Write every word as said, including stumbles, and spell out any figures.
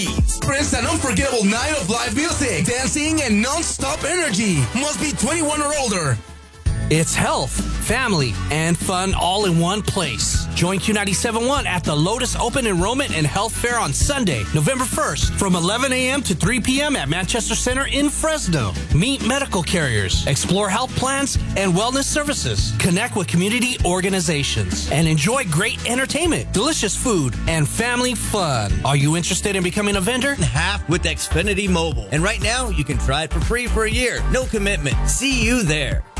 Experience an unforgettable night of live music, dancing, and non-stop energy. Must be twenty-one or older. It's health, family, and fun all in one place. Join Q ninety-seven point one at the Lotus Open Enrollment and Health Fair on Sunday, November first, from eleven a.m. to three p.m. at Manchester Center in Fresno. Meet medical carriers, explore health plans and wellness services, connect with community organizations, and enjoy great entertainment, delicious food, and family fun. Are you interested in becoming a vendor? Half with Xfinity Mobile. And right now, you can try it for free for a year. No commitment. See you there.